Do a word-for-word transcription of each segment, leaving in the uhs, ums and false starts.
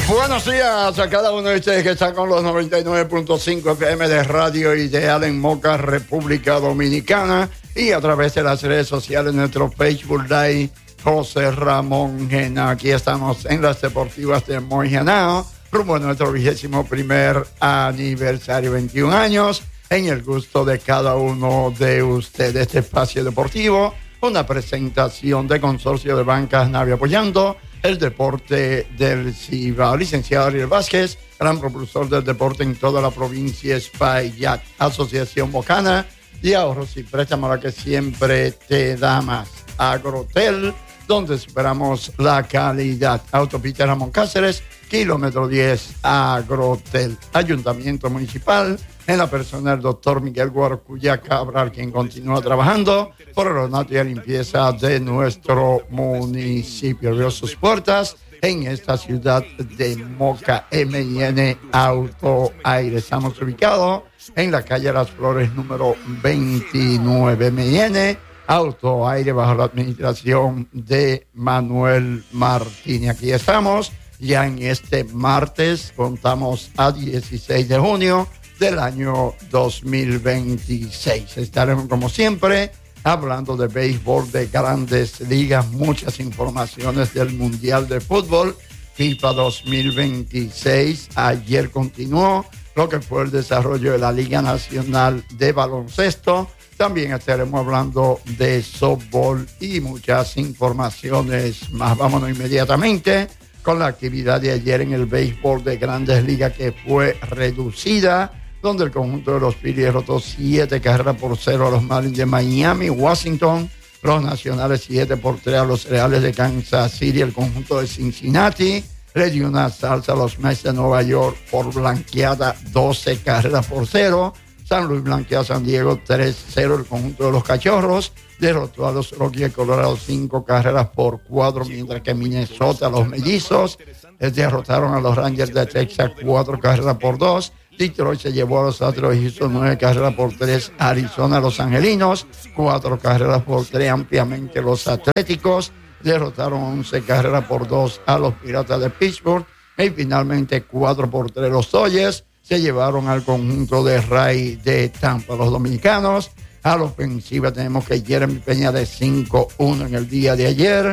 Buenos días a cada uno de ustedes que está con los noventa y nueve punto cinco F M de Radio Ideal en Moca, República Dominicana, y a través de las redes sociales, nuestro Facebook Live, José Ramón Gena. Aquí estamos en las deportivas de Moijanao, rumbo a nuestro vigésimo primer aniversario, veintiún años, en el gusto de cada uno de ustedes. Este espacio deportivo, una presentación de Consorcio de Bancas Navia, apoyando el deporte del Cibao. Licenciado Ariel Vázquez, gran propulsor del deporte en toda la provincia Espaillat. Asociación Bocana de Ahorros y Préstamos, la que siempre te da más. Agrotel, donde esperamos la calidad. Autopista Ramón Cáceres, kilómetro diez, Agrotel. Ayuntamiento Municipal, en la persona del doctor Miguel Guarcuya Cabral, quien continúa trabajando por el ornato y la limpieza de nuestro municipio. Abrió sus puertas en esta ciudad de Moca. M y N Auto Aire. Estamos ubicados en la calle Las Flores número veintinueve. M y N Auto Aire, bajo la administración de Manuel Martínez. Aquí estamos ya en este martes, contamos a dieciséis de junio del año dos mil veintiséis. Estaremos como siempre hablando de béisbol, de grandes ligas, muchas informaciones del Mundial de Fútbol FIFA dos mil veintiséis. Ayer continuó lo que fue el desarrollo de la Liga Nacional de Baloncesto. También estaremos hablando de softball y muchas informaciones más. Vámonos inmediatamente con la actividad de ayer en el béisbol de grandes ligas, que fue reducida, donde el conjunto de los Phillies derrotó siete carreras por cero a los Marlins de Miami. Washington, los Nacionales siete por tres a los Reales de Kansas City. El conjunto de Cincinnati le dio una salsa a los Mets de Nueva York por blanqueada, doce carreras por cero. San Luis blanqueó a San Diego tres cero. El conjunto de los Cachorros derrotó a los Rockies de Colorado cinco carreras por cuatro, mientras que Minnesota, los Mellizos, derrotaron a los Rangers de Texas cuatro carreras por dos. Detroit se llevó a los Astros y hizo nueve carreras por tres. Arizona, los Angelinos, cuatro carreras por tres. Ampliamente los Atléticos derrotaron once carreras por dos a los Piratas de Pittsburgh. Y finalmente cuatro por tres los Dodgers se llevaron al conjunto de Ray de Tampa. Los dominicanos a la ofensiva tenemos que Jeremy Peña de cinco uno en el día de ayer.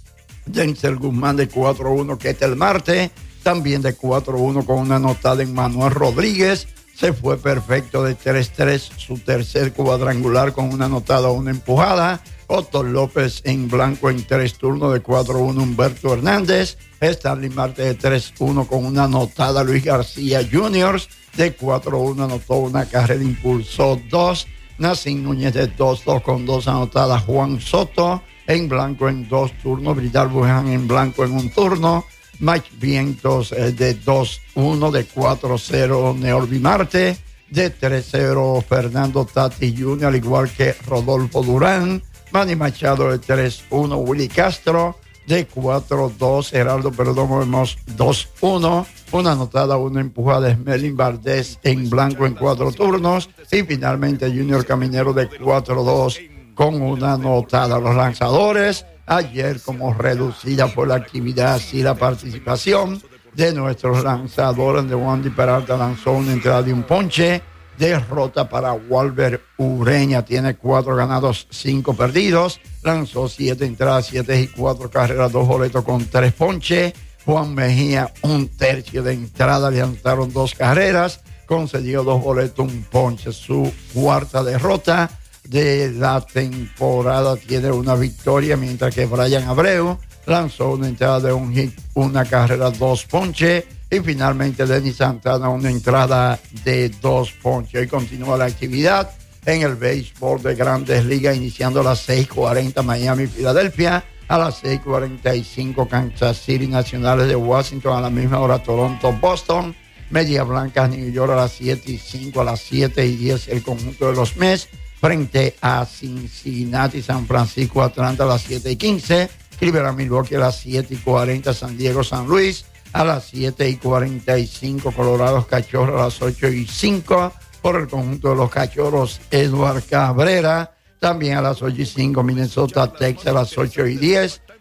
Denzel Guzmán de cuatro uno, Ketel Marte también de cuatro uno con una anotada en Manuel Rodríguez. Se fue perfecto de tres tres, su tercer cuadrangular con una anotada, una empujada. Otto López en blanco en tres turnos de cuatro uno, Humberto Hernández. Stanley Marte de tres uno con una anotada. Luis García junior de cuatro uno anotó una carrera, impulsó dos. Nacín Núñez de dos dos con dos anotadas. Juan Soto en blanco en dos turnos. Bridal Buján en blanco en un turno. Mike Vientos eh, de dos uno, de cuatro cero Neorbi Marte, de tres cero Fernando Tati junior, al igual que Rodolfo Durán. Manny Machado de tres uno, Willy Castro de cuatro dos, Geraldo Perdomo vemos dos uno, una anotada, una empujada de Melvin Valdés en blanco en cuatro turnos, y finalmente Junior Caminero de cuatro dos con una anotada. Los lanzadores ayer, como reducida por la actividad y la participación de nuestros lanzadores, de Wandy Peralta lanzó una entrada de un ponche. Derrota para Walber Ureña, tiene cuatro ganados, cinco perdidos. Lanzó siete entradas, siete y cuatro carreras, dos boletos con tres ponches. Juan Mejía, un tercio de entrada, le anotaron dos carreras, concedió dos boletos, un ponche. Su cuarta derrota de la temporada, tiene una victoria, mientras que Brian Abreu lanzó una entrada de un hit, una carrera, dos ponches. Y finalmente Denis Santana, una entrada de dos ponches. Hoy continúa la actividad en el béisbol de grandes ligas, iniciando a las seis cuarenta Miami, Filadelfia, a las seis cuarenta y cinco Kansas City, Nacionales de Washington, a la misma hora Toronto, Boston, Media Blancas, New York a las siete y cinco, a las siete y diez el conjunto de los Mets frente a Cincinnati, San Francisco, Atlanta a las siete y quince, Cleveland, Milwaukee a las siete y cuarenta, San Diego, San Luis a las siete y cuarenta y cinco, Colorado Cachorros a las ocho y cinco, por el conjunto de los Cachorros, Edward Cabrera, también a las ocho y cinco, Minnesota, Texas a las ocho y diez,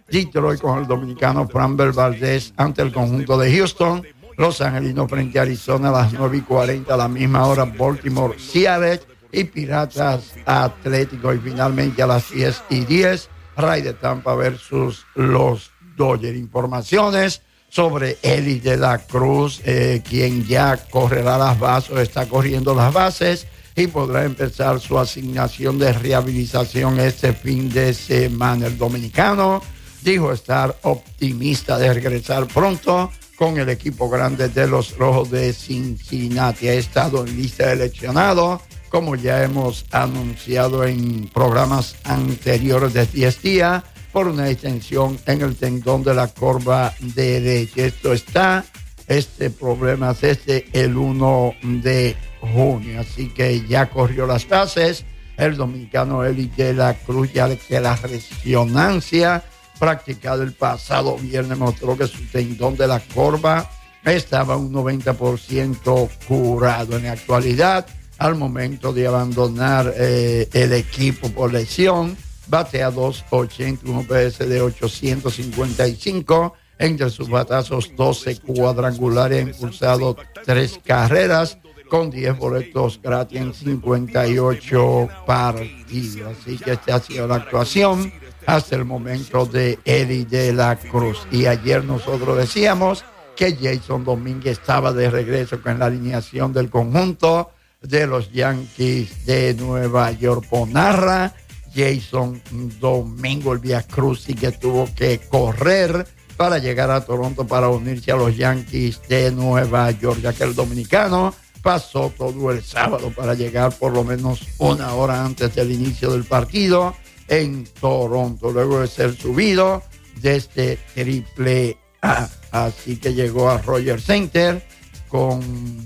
Detroit con el dominicano Framber Valdez ante el conjunto de Houston. Los Angelinos frente a Arizona a las nueve y cuarenta, a la misma hora Baltimore Seattle y Piratas Atlético. Y finalmente a las diez y diez, Rays de Tampa versus los Dodgers. Informaciones sobre Eli de la Cruz, eh, quien ya correrá las bases, está corriendo las bases y podrá empezar su asignación de rehabilitación este fin de semana. El dominicano dijo estar optimista de regresar pronto con el equipo grande de los Rojos de Cincinnati. Ha estado en lista de seleccionado, como ya hemos anunciado en programas anteriores de diez días, por una extensión en el tendón de la corva derecha. Esto está, este problema es desde el uno de junio, así que ya corrió las bases. El dominicano Eli de la Cruz, ya que la resonancia practicado el pasado viernes mostró que su tendón de la corva estaba un noventa por ciento curado. En la actualidad, al momento de abandonar eh, el equipo por lesión, batea dos ochenta, un O P S de ochocientos cincuenta y cinco. Entre sus batazos, doce cuadrangulares, ha impulsado tres carreras con diez boletos gratis en cincuenta y ocho partidos. Así que esta ha sido la actuación hasta el momento de Eli de la Cruz. Y ayer nosotros decíamos que Jason Domínguez estaba de regreso con la alineación del conjunto de los Yankees de Nueva York. Ponarra, Jason Domingo, el Vía Cruz, y que tuvo que correr para llegar a Toronto para unirse a los Yankees de Nueva York, ya que el dominicano pasó todo el sábado para llegar por lo menos una hora antes del inicio del partido en Toronto, luego de ser subido desde Triple A. Así que llegó a Rogers Center con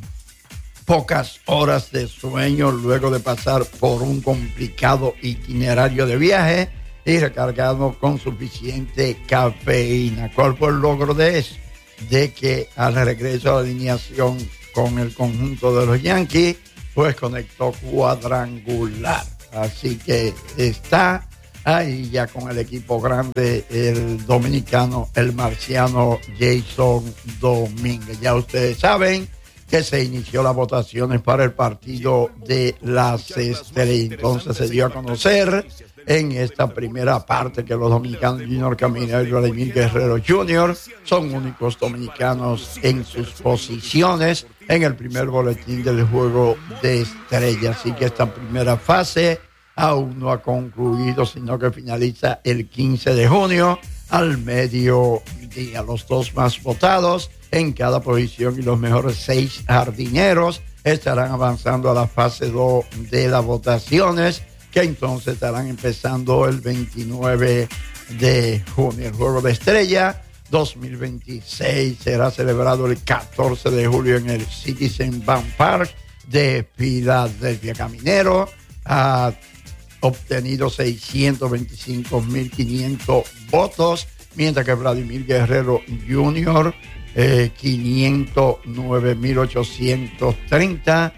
pocas horas de sueño, luego de pasar por un complicado itinerario de viaje y recargado con suficiente cafeína. ¿Cuál fue el logro de eso? De que al regreso a la alineación con el conjunto de los Yankees, pues conectó cuadrangular. Así que está ahí ya con el equipo grande, el dominicano, el marciano Jason Domínguez. Ya ustedes saben que se inició las votaciones para el partido de las estrellas. Entonces se dio a conocer en esta primera parte que los dominicanos Junior Caminero y Vladimir Guerrero junior son únicos dominicanos en sus posiciones en el primer boletín del juego de estrellas. Así que esta primera fase aún no ha concluido, sino que finaliza el quince de junio al mediodía. Los dos más votados en cada posición y los mejores seis jardineros estarán avanzando a la fase dos de las votaciones, que entonces estarán empezando el veintinueve de junio. El Juego de Estrella dos mil veintiséis será celebrado el catorce de julio en el Citizen Bank Park de Filadelfia. Caminero ha obtenido seiscientos veinticinco mil quinientos votos, mientras que Vladimir Guerrero junior eh, quinientos nueve mil ochocientos treinta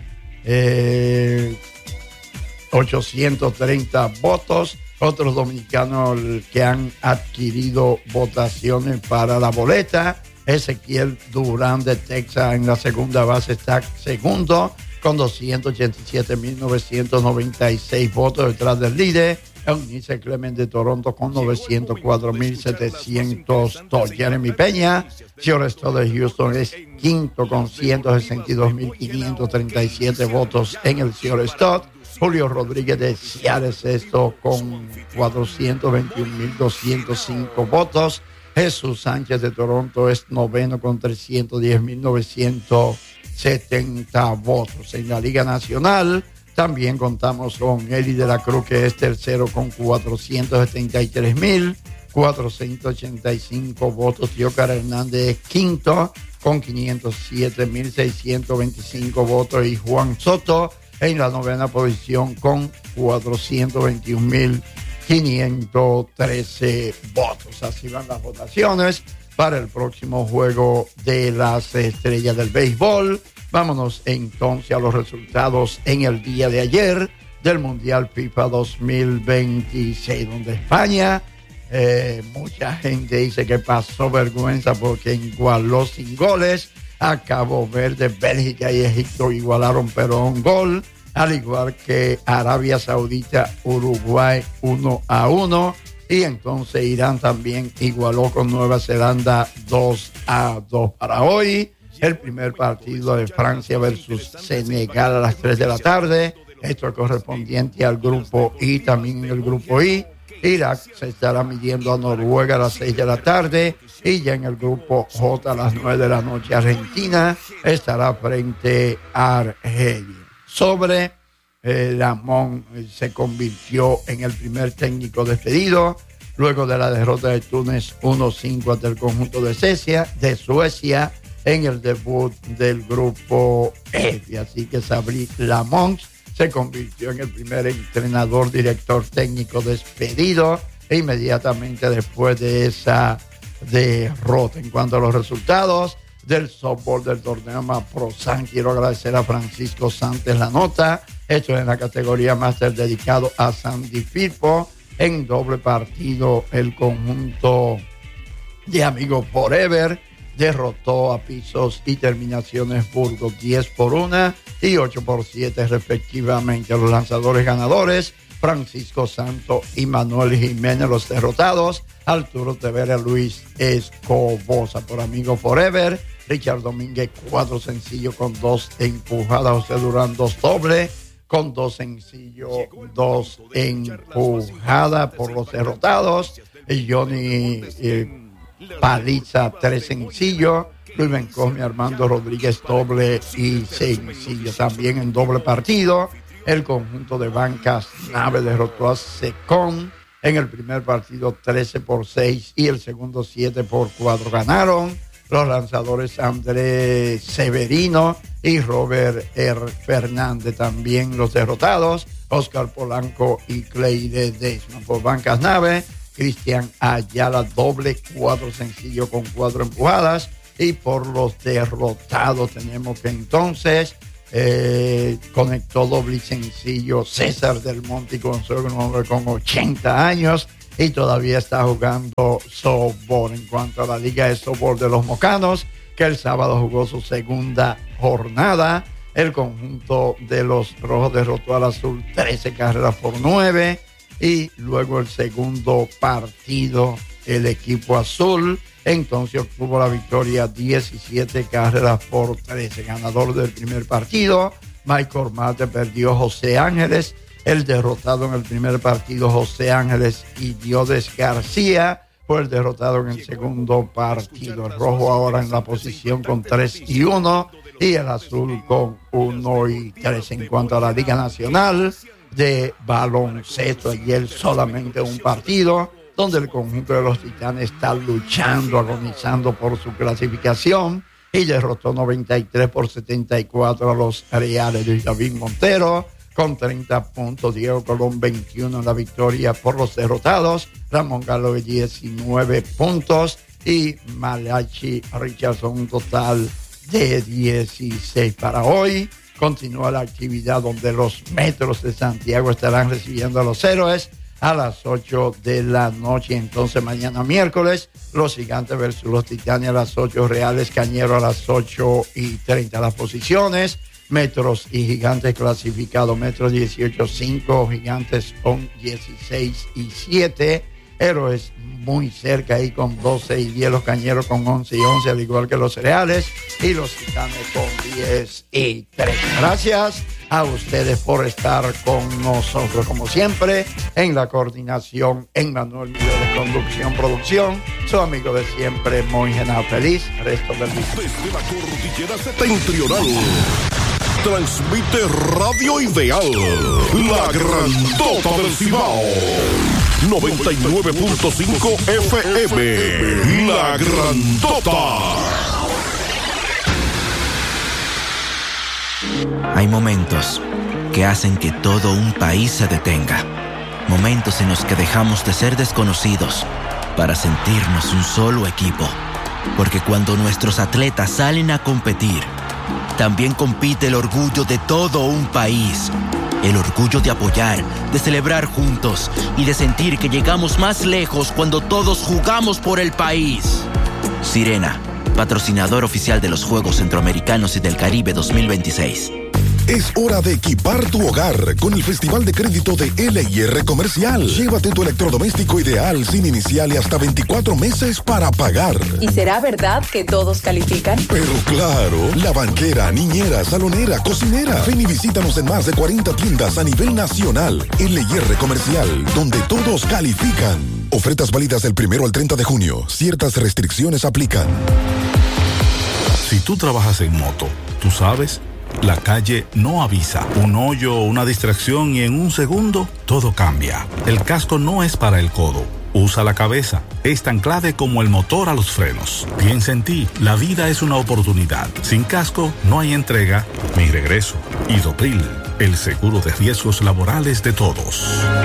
eh, ochocientos treinta votos. Otros dominicanos que han adquirido votaciones para la boleta: Ezequiel Durán de Texas en la segunda base está segundo con doscientos ochenta y siete mil novecientos noventa y seis votos, detrás del líder Eunice Clement de Toronto con novecientos cuatro mil setecientos dos. Jeremy Peña, shortstop de Houston, es quinto con ciento sesenta y dos mil quinientos treinta y siete votos en el shortstop. Julio Rodríguez de Seattle, sexto con cuatrocientos veintiún mil doscientos cinco votos. Jesús Sánchez de Toronto es noveno con trescientos diez mil novecientos setenta votos. En la Liga Nacional también contamos con Eli de la Cruz, que es tercero con cuatrocientos setenta y tres mil cuatrocientos ochenta y cinco votos. Teócar Hernández es quinto con quinientos siete mil seiscientos veinticinco votos. Y Juan Soto en la novena posición con cuatrocientos veintiún mil quinientos trece votos. Así van las votaciones para el próximo Juego de las Estrellas del Béisbol. Vámonos entonces a los resultados en el día de ayer del Mundial FIFA dos mil veintiséis, donde España Eh, mucha gente dice que pasó vergüenza porque igualó sin goles. A Cabo Verde, Bélgica y Egipto igualaron pero un gol, al igual que Arabia Saudita, Uruguay uno a uno, y entonces Irán también igualó con Nueva Zelanda dos a dos. Para hoy, el primer partido de Francia versus Senegal a las tres de la tarde, esto es correspondiente al grupo I. También en el grupo I, Irak se estará midiendo a Noruega a las seis de la tarde, y ya en el grupo J a las nueve de la noche Argentina estará frente a Argelia. Sobre eh, Lamont eh, se convirtió en el primer técnico despedido luego de la derrota de Túnez uno cinco ante el conjunto de Suecia, de Suecia en el debut del grupo F. Así que Sabri Lamont se convirtió en el primer entrenador, director técnico despedido inmediatamente después de esa derrota. En cuanto a los resultados del softball del torneo Maprosan, quiero agradecer a Francisco Santos la nota. Esto es en la categoría máster dedicado a Sandy Firpo. En doble partido, el conjunto de Amigos Forever derrotó a Pisos y Terminaciones Burgos diez por uno y ocho por siete respectivamente. Los lanzadores ganadores, Francisco Santos y Manuel Jiménez, los derrotados. Arturo Tevera, Luis Escobosa. Por Amigos Forever, Richard Domínguez, cuatro sencillos con dos empujadas. José Durán, dos dobles con dos sencillos, dos empujadas. Por los derrotados, Johnny eh, Paliza, tres sencillos. Luis Bencosme, Armando Rodríguez, doble y sencillo. También en doble partido, el conjunto de Bancas Nave derrotó a Secón en el primer partido trece por seis y el segundo siete por cuatro. Ganaron los lanzadores Andrés Severino y Robert R. Fernández. También los derrotados, Oscar Polanco y Cleide Desma. Por Bancas Nave, Cristian Ayala, doble, cuatro sencillos con cuatro empujadas. Y por los derrotados tenemos que entonces eh, conectó doble y sencillo César Del Monte y Consuelo, un hombre con ochenta años y todavía está jugando softball. En cuanto a la Liga de Softball de los Mocanos, que el sábado jugó su segunda jornada, el conjunto de los Rojos derrotó al Azul trece carreras por nueve, y luego el segundo partido el equipo azul entonces obtuvo la victoria diecisiete carreras por trece. Ganador del primer partido, Michael Mate, perdió José Ángeles. El derrotado en el primer partido, José Ángeles y Diodes García, fue el derrotado en el segundo partido. El rojo ahora en la posición con tres y uno y el azul con uno y tres. En cuanto a la Liga Nacional de Baloncesto, ayer solamente un partido donde el conjunto de los Titanes está luchando, agonizando por su clasificación, y derrotó noventa y tres por setenta y cuatro a los Reales. Luis David Montero con treinta puntos, Diego Colón veintiuno en la victoria por los derrotados, Ramón Galo diecinueve puntos y Malachi Richardson un total de dieciséis. Para hoy continúa la actividad donde los Metros de Santiago estarán recibiendo a los Héroes a las ocho de la noche. Entonces mañana miércoles, los Gigantes versus los Titanes a las ocho, Reales Cañero a las ocho y treinta. Las posiciones, Metros y Gigantes clasificados, Metros dieciocho cinco, Gigantes con dieciséis y siete, Héroes muy cerca ahí con doce y diez, los Cañeros con once y once, al igual que los Reales, y los Titanes con diez y tres. Gracias a ustedes por estar con nosotros, como siempre, en la coordinación, en Manuel Miguel de conducción, producción, su amigo de siempre, Moisés Feliz, resto del día. Desde la cordillera septentrional, transmite Radio Ideal, la grandota del Cibao, noventa y nueve punto cinco F M, la grandota. Hay momentos que hacen que todo un país se detenga. Momentos en los que dejamos de ser desconocidos para sentirnos un solo equipo. Porque cuando nuestros atletas salen a competir, también compite el orgullo de todo un país. El orgullo de apoyar, de celebrar juntos y de sentir que llegamos más lejos cuando todos jugamos por el país. Sirena, patrocinador oficial de los Juegos Centroamericanos y del Caribe dos mil veintiséis. Es hora de equipar tu hogar con el Festival de Crédito de L y R Comercial. Llévate tu electrodoméstico ideal sin inicial y hasta veinticuatro meses para pagar. ¿Y será verdad que todos califican? Pero claro, la banquera, niñera, salonera, cocinera. Ven y visítanos en más de cuarenta tiendas a nivel nacional. L y R Comercial, donde todos califican. Ofertas válidas del primero al treinta de junio. Ciertas restricciones aplican. Si tú trabajas en moto, tú sabes, la calle no avisa. Un hoyo o una distracción y en un segundo todo cambia. El casco no es para el codo. Usa la cabeza. Es tan clave como el motor a los frenos. Piensa en ti. La vida es una oportunidad. Sin casco no hay entrega ni regreso. Idopril, el seguro de riesgos laborales de todos.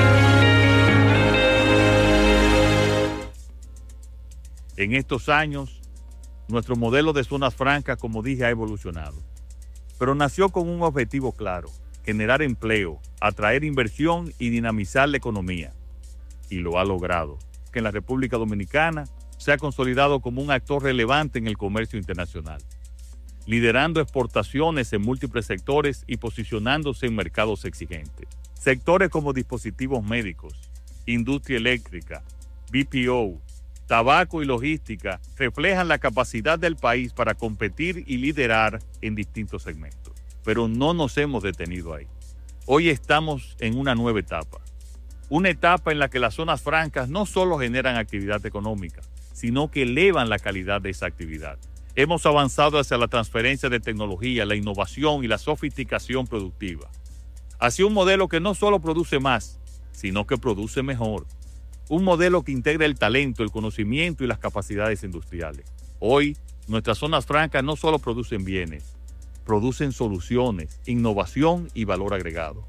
En estos años, nuestro modelo de zonas francas, como dije, ha evolucionado. Pero nació con un objetivo claro: generar empleo, atraer inversión y dinamizar la economía. Y lo ha logrado, que en la República Dominicana se ha consolidado como un actor relevante en el comercio internacional, liderando exportaciones en múltiples sectores y posicionándose en mercados exigentes. Sectores como dispositivos médicos, industria eléctrica, B P O, tabaco y logística reflejan la capacidad del país para competir y liderar en distintos segmentos. Pero no nos hemos detenido ahí. Hoy estamos en una nueva etapa. Una etapa en la que las zonas francas no solo generan actividad económica, sino que elevan la calidad de esa actividad. Hemos avanzado hacia la transferencia de tecnología, la innovación y la sofisticación productiva. Hacia un modelo que no solo produce más, sino que produce mejor. Un modelo que integra el talento, el conocimiento y las capacidades industriales. Hoy, nuestras zonas francas no solo producen bienes, producen soluciones, innovación y valor agregado.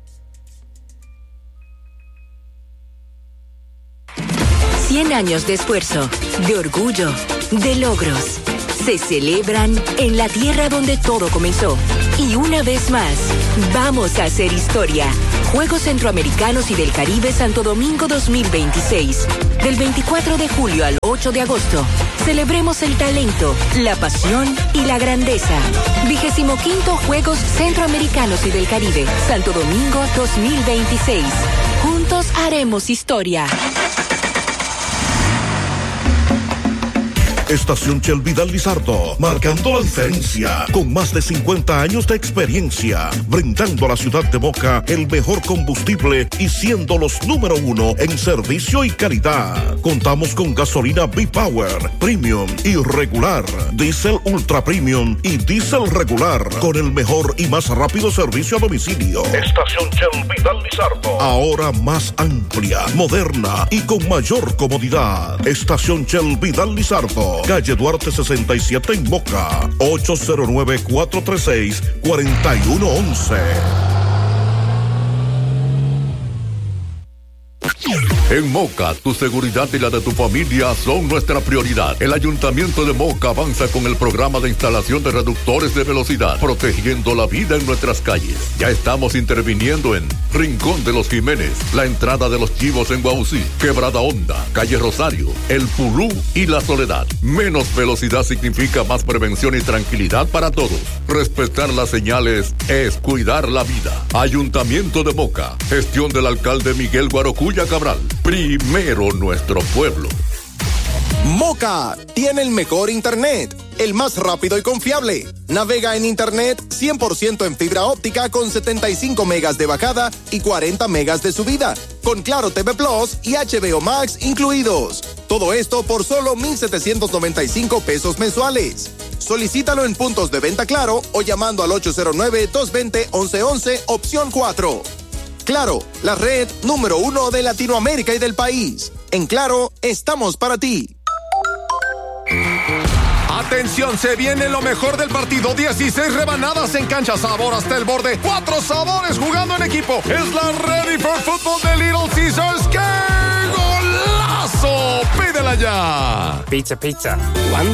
cien años de esfuerzo, de orgullo, de logros. Se celebran en la tierra donde todo comenzó. Y una vez más, vamos a hacer historia. Juegos Centroamericanos y del Caribe Santo Domingo dos mil veintiséis. Del veinticuatro de julio al ocho de agosto. Celebremos el talento, la pasión y la grandeza. Vigésimo quinto Juegos Centroamericanos y del Caribe Santo Domingo dos mil veintiséis. Juntos haremos historia. Estación Shell Vidal Lizardo, marcando la diferencia, con más de cincuenta años de experiencia, brindando a la ciudad de Moca el mejor combustible y siendo los número uno en servicio y calidad. Contamos con gasolina B-Power, Premium y regular, Diesel Ultra Premium y Diesel regular, con el mejor y más rápido servicio a domicilio. Estación Shell Vidal Lizardo, ahora más amplia, moderna y con mayor comodidad. Estación Shell Vidal Lizardo, calle Duarte sesenta y siete en Moca, ocho cero nueve, cuatro tres seis, cuatro uno uno uno. En Moca, tu seguridad y la de tu familia son nuestra prioridad. El Ayuntamiento de Moca avanza con el programa de instalación de reductores de velocidad, protegiendo la vida en nuestras calles. Ya estamos interviniendo en Rincón de los Jiménez, la entrada de los Chivos en Guaucí, Quebrada Honda, Calle Rosario, El Pulú y La Soledad. Menos velocidad significa más prevención y tranquilidad para todos. Respetar las señales es cuidar la vida. Ayuntamiento de Moca, gestión del alcalde Miguel Guarocuya Cabral. Primero nuestro pueblo. Moca tiene el mejor internet, el más rápido y confiable. Navega en internet cien por ciento en fibra óptica con setenta y cinco megas de bajada y cuarenta megas de subida, con Claro T V Plus y H B O Max incluidos. Todo esto por solo mil setecientos noventa y cinco pesos mensuales. Solicítalo en puntos de venta Claro o llamando al ocho cero nueve, dos dos cero, once once, opción cuatro. Claro, la red número uno de Latinoamérica y del país. En Claro, estamos para ti. Atención, se viene lo mejor del partido. dieciséis rebanadas en cancha, sabor hasta el borde. Cuatro sabores jugando en equipo. Es la Ready for Football de Little Caesars. ¡Qué golazo! Pídela ya. Pizza, pizza. ¿Cuánto?